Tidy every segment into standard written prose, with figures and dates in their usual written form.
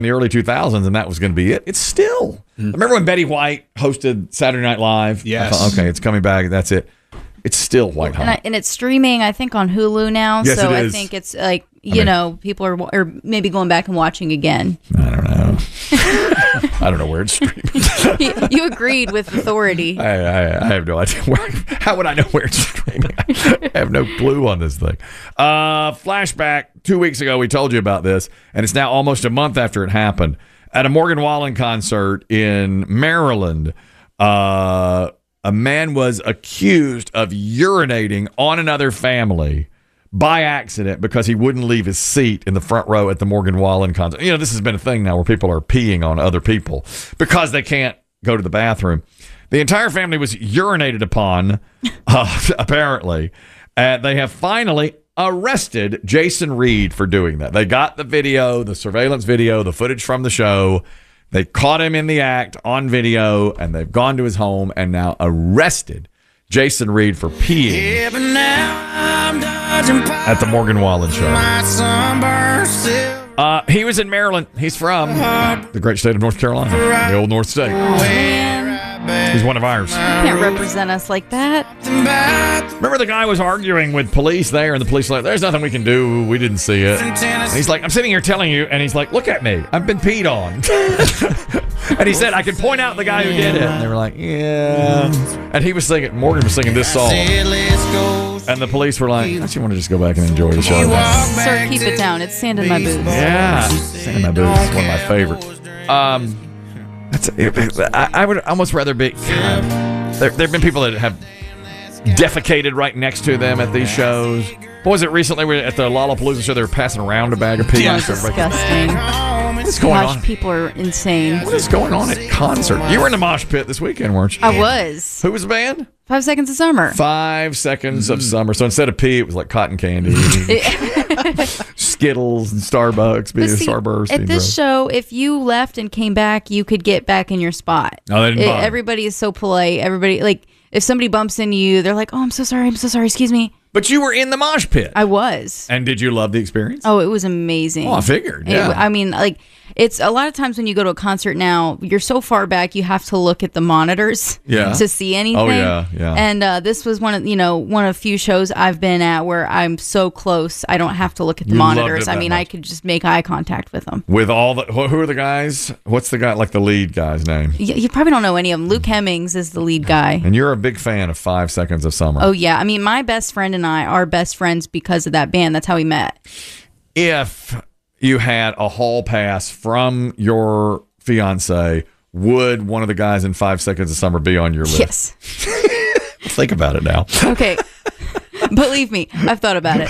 the early 2000s, and that was going to be it. It's still. Remember when Betty White hosted Saturday Night Live? Yes. I thought, okay, it's coming back. That's it. It's still white hot. And it's streaming, I think, on Hulu now. Yes, so it I is. think it's like, people are maybe going back and watching again. I don't know. I don't know where it's streaming. You agreed with authority. I have no idea. How would I know where it's streaming? I have no clue on this thing. Flashback, 2 weeks ago, we told you about this, and it's now almost a month after it happened. At a Morgan Wallen concert in Maryland, a man was accused of urinating on another family by accident because he wouldn't leave his seat in the front row at the Morgan Wallen concert. This has been a thing now where people are peeing on other people because they can't go to the bathroom. The entire family was urinated upon, apparently. They have finally arrested Jason Reed for doing that. They got the video, the surveillance video, the footage from the show. They caught him in the act on video, and they've gone to his home and now arrested Jason Reed for peeing at the Morgan Wallen show. He was in Maryland. He's from the great state of North Carolina, the old North State. He's one of ours. You can't represent us like that. Remember the guy was arguing with police there, and the police were like, there's nothing we can do. We didn't see it. And he's like, I'm sitting here telling you, and he's like, look at me. I've been peed on. And he said, I can point out the guy who did it. And they were like, yeah. And he was singing, Morgan was singing this song. And the police were like, don't you want to just go back and enjoy the show? Sir, keep it down. It's Sand in My Boots. Yeah. Sand in My Boots is one of my favorites. I would almost rather be. There have been people that have defecated right next to them at these shows. What was it recently? We were at the Lollapalooza show. They were passing around a bag of pee. That's disgusting. What is going on? People are insane. What is going on at concert? You were in the mosh pit this weekend, weren't you? I was. Who was the band? 5 Seconds of Summer. 5 Seconds of Summer. So instead of pee, it was like cotton candy, Skittles, and Starbucks. Starburst. At this show, if you left and came back, you could get back in your spot. Oh, they didn't bother. Everybody is so polite. Everybody, like, if somebody bumps into you, they're like, oh, I'm so sorry, excuse me. But you were in the mosh pit. I was. And did you love the experience? Oh, it was amazing. Oh, I figured. Yeah. It's a lot of times when you go to a concert now, you're so far back, you have to look at the monitors to see anything. Oh, yeah. And this was one of a few shows I've been at where I'm so close, I don't have to look at the monitors. I could just make eye contact with them. With all the, who are the guys? What's the guy, like the lead guy's name? You probably don't know any of them. Luke Hemmings is the lead guy. And you're a big fan of 5 Seconds of Summer. Oh, yeah. I mean, my best friend and I are best friends because of that band. That's how we met. If you had a hall pass from your fiance, would one of the guys in 5 Seconds of Summer be on your list? Yes. Think about it now. Okay. Believe me, I've thought about it.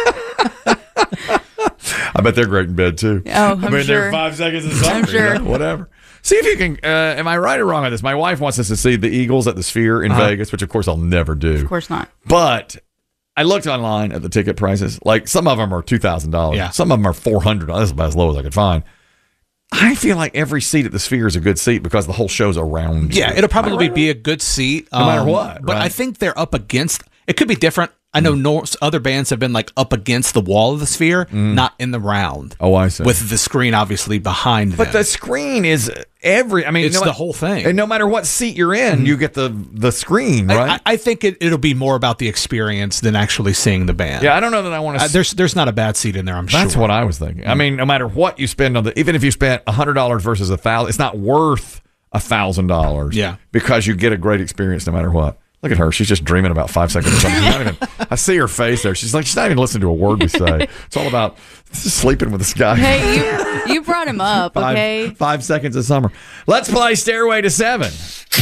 I bet they're great in bed too. Oh, I'm sure. they're 5 Seconds of Summer. I'm sure. Whatever. See if you can. Am I right or wrong on this? My wife wants us to see the Eagles at the Sphere in Vegas, which of course I'll never do. Of course not. But I looked online at the ticket prices. Like some of them are $2,000. Yeah. Some of them are $400. That's about as low as I could find. I feel like every seat at the Sphere is a good seat because the whole show's around you. Yeah, it'll probably be a good seat. No matter what. But I think they're up against, it could be different. I know other bands have been like up against the wall of the Sphere, not in the round. Oh, I see. With the screen obviously behind them. But the screen is it's the whole thing. And no matter what seat you're in, you get the screen, right? I think it'll be more about the experience than actually seeing the band. Yeah, I don't know that I want to. There's not a bad seat in there, I'm sure. That's what I was thinking. I mean, no matter what you spend on even if you spent $100 versus $1,000, it's not worth $1,000. Yeah, because you get a great experience no matter what. Look at her. She's just dreaming about 5 seconds or something. I see her face there. She's not even listening to a word we say. It's all about sleeping with this guy. Hey, you brought him up, okay? 5 Seconds of Summer. Let's play Stairway to Seven.